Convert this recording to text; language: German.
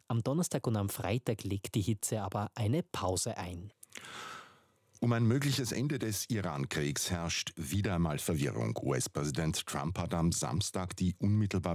Am Donnerstag und am Freitag legt die Hitze aber eine Pause ein. Um ein mögliches Ende des Iran-Kriegs herrscht wieder einmal Verwirrung. US-Präsident Trump hat am Samstag die unmittelbar